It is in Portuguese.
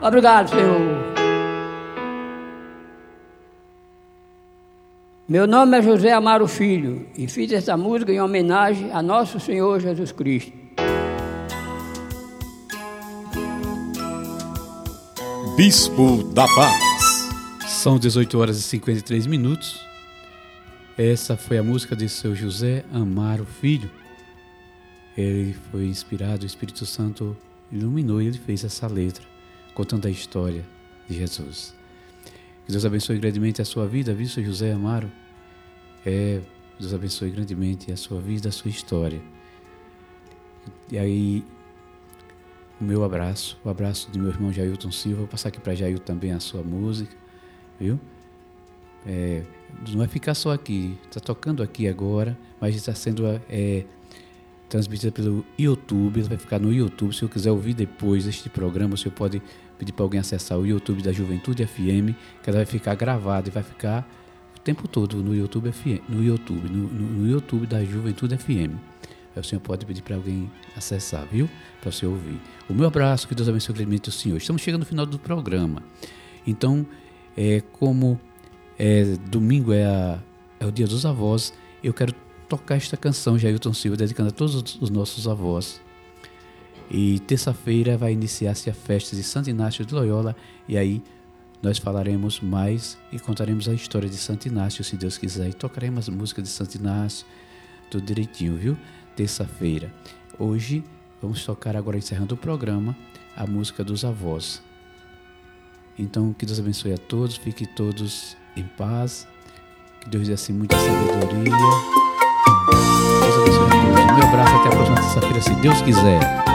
Obrigado, Senhor. Meu nome é José Amaro Filho e fiz essa música em homenagem a nosso Senhor Jesus Cristo. Bispo da Paz. São 18 horas e 53 minutos. Essa foi a música de seu José Amaro Filho. Ele foi inspirado, o Espírito Santo iluminou e ele fez essa letra, contando a história de Jesus. Que Deus abençoe grandemente a sua vida, viu, seu José Amaro? Deus abençoe grandemente a sua vida, a sua história. E aí, o meu abraço, o abraço do meu irmão Jailton Silva. Vou passar aqui para Jailton também a sua música, viu? Não vai ficar só aqui, está tocando aqui agora, mas está sendo transmitida pelo YouTube. Vai ficar no YouTube. Se eu quiser ouvir depois deste programa, o senhor pode pedir para alguém acessar o YouTube da Juventude FM, que ela vai ficar gravada e vai ficar o tempo todo no YouTube no YouTube da Juventude FM. Aí o senhor pode pedir para alguém acessar, viu? Para você ouvir. O meu abraço, que Deus abençoe grandemente o senhor. Estamos chegando no final do programa. Então, como domingo é o dia dos avós, eu quero tocar esta canção, Jailton Silva, dedicando a todos os nossos avós. E terça-feira vai iniciar-se a festa de Santo Inácio de Loyola, e aí nós falaremos mais e contaremos a história de Santo Inácio, se Deus quiser, e tocaremos as músicas de Santo Inácio, tudo direitinho, viu? Terça-feira. Hoje vamos tocar, agora encerrando o programa, a música dos avós. Então, que Deus abençoe a todos, fiquem todos em paz, que Deus dê assim muita sabedoria. Deus abençoe a todos. Um abraço, até a próxima terça-feira, se Deus quiser.